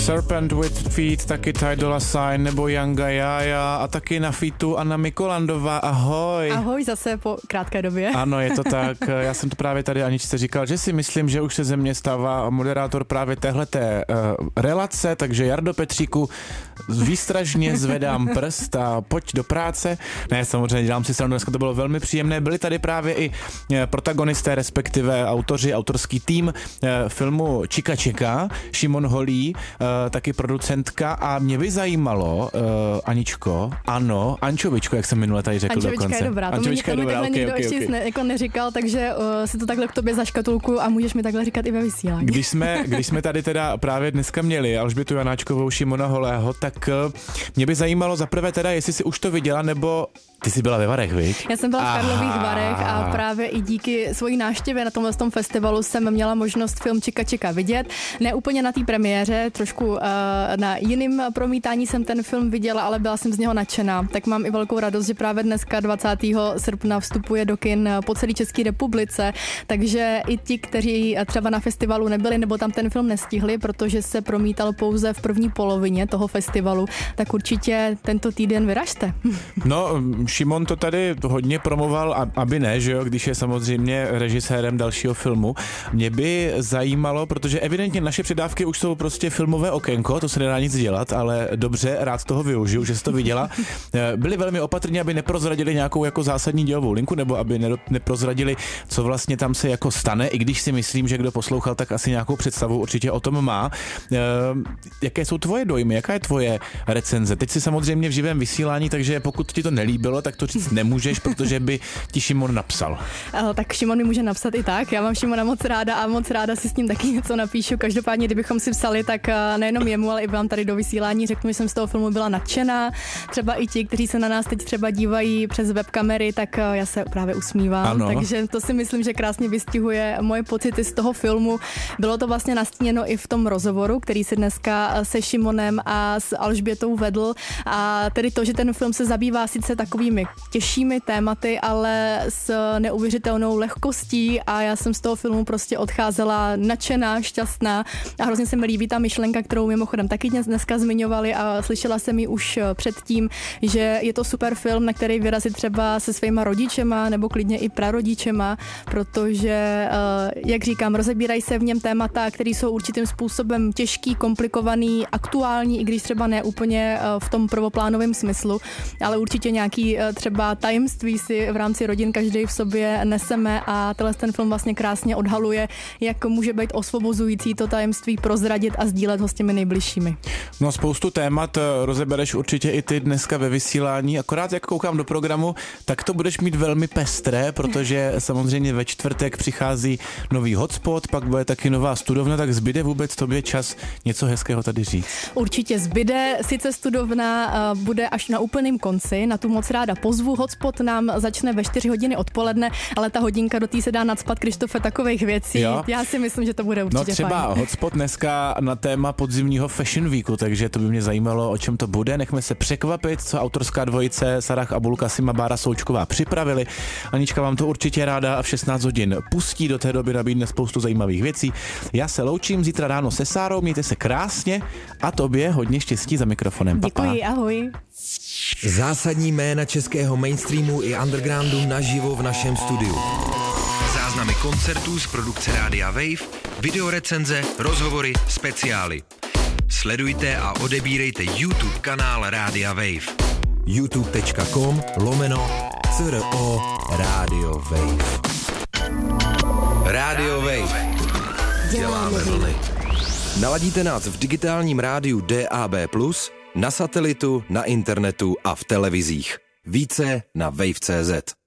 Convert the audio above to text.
Serpent with Feet, taky Ty Dolla Sign nebo Yanga Jaja a taky na featu Anna Mikolandová. Ahoj. Ahoj, zase po krátké době. Ano, je to tak. Já jsem to právě tady Aničce říkal, že si myslím, že už se ze mě stává moderátor právě téhleté relace, takže Jardo Petříku, výstražně zvedám prst a pojď do práce. Ne, samozřejmě dělám si srandu, dneska to bylo velmi příjemné. Byli tady právě i protagonisté, respektive autoři, autorský tým filmu Čika Čika, Šimon Holý, taky producentka, a mě by zajímalo, Aničko, ano, ančovičko, jak jsem minule tady řekl dokonce. Ančovička je dobrá, Ančovička je dobrá, nikdo ještě jako neříkal, takže si to takhle k tobě zaškatulku a můžeš mi takhle říkat i ve vysílání. Když jsme tady teda právě dneska měli Alžbětu Janáčkovou, Šimona Holého, tak mě by zajímalo zaprvé teda, jestli jsi už to viděla, nebo ty jsi byla ve Varech, viď? Já jsem byla v Karlových Varech a právě i díky svojí návštěvě na tomhle festivalu jsem měla možnost film Čika Čika vidět. Ne úplně na té premiéře, trošku na jiném promítání jsem ten film viděla, ale byla jsem z něho nadšená. Tak mám i velkou radost, že právě dneska 20. srpna vstupuje do kin po celé České republice, takže i ti, kteří třeba na festivalu nebyli nebo tam ten film nestihli, protože se promítal pouze v první polovině toho festivalu, tak určitě tento týden vyražte. No, Šimon to tady hodně promoval, aby ne, že jo, když je samozřejmě režisérem dalšího filmu. Mě by zajímalo, protože evidentně naše předávky už jsou prostě filmové okénko, to se nedá nic dělat, ale dobře, rád toho využiju, že jsi to viděla. Byli velmi opatrní, aby neprozradili nějakou jako zásadní dělovou linku, nebo aby neprozradili, co vlastně tam se jako stane, i když si myslím, že kdo poslouchal, tak asi nějakou představu určitě o tom má. Jaké jsou tvoje dojmy, jaká je tvoje recenze? Teď si samozřejmě v živém vysílání, takže pokud ti to nelíbilo, tak to říct nemůžeš, protože by ti Šimon napsal. Tak Šimon mi může napsat i tak. Já mám Šimona moc ráda a moc ráda si s ním taky něco napíšu. Každopádně, kdybychom si psali, tak nejenom jemu, ale i vám tady do vysílání řeknu, že jsem z toho filmu byla nadšená. Třeba i ti, kteří se na nás teď třeba dívají přes webkamery, tak já se právě usmívám. Ano. Takže to si myslím, že krásně vystihuje moje pocity z toho filmu. Bylo to vlastně nastíněno i v tom rozhovoru, který si dneska se Šimonem a s Alžbětou vedl. A tedy to, že ten film se zabývá sice takovými těžšími tématy, ale s neuvěřitelnou lehkostí, a já jsem z toho filmu prostě odcházela nadšená, šťastná a hrozně se mi líbí ta myšlenka, kterou mimochodem taky dneska zmiňovali a slyšela jsem ji už předtím, že je to super film, na který vyrazit třeba se svýma rodičema nebo klidně i prarodičema, protože, jak říkám, rozebírají se v něm témata, které jsou určitým způsobem těžký, komplikovaný, aktuální, i když třeba ne úplně v tom prvoplánovém smyslu, ale určitě nějaký třeba tajemství si v rámci rodin každý v sobě neseme a ten film vlastně krásně odhaluje, jak může být osvobozující to tajemství prozradit a sdílet ho s těmi nejbližšími. No, spoustu témat rozebereš určitě i ty dneska ve vysílání, akorát jak koukám do programu, tak to budeš mít velmi pestré, protože samozřejmě ve čtvrtek přichází nový hotspot, pak bude taky nová studovna, tak zbyde vůbec tobě čas něco hezkého tady říct? Určitě zbyde, sice studovna bude až na úplném konci, na tu moc ráda pozvu. Hotspot nám začne ve 4 hodiny odpoledne, ale ta hodinka do té se dá nacpat, Krištofe, takových věcí. Jo? Já si myslím, že to bude určitě třeba fajn. Hotspot dneska na téma podzimního Fashion Weeku, takže to by mě zajímalo, o čem to bude. Nechme se překvapit, co autorská dvojice Sarah Abulkasim a Bára Součková připravili. Anička vám to určitě ráda v 16 hodin pustí, do té doby nabídne spoustu zajímavých věcí. Já se loučím zítra ráno se Sárou, mějte se krásně a tobě hodně štěstí za mikrofonem. Děkuji, ahoj. Zásadní jména českého mainstreamu i undergroundu naživo v našem studiu. Záznamy koncertů z produkce Rádia Wave, videorecenze, rozhovory, speciály. Sledujte a odebírejte YouTube kanál Rádia Wave. youtube.com/CRO Radio Wave. Radio Wave. Děláme vlny. Naladíte nás v digitálním rádiu DAB+, na satelitu, na internetu a v televizích. Více na wave.cz.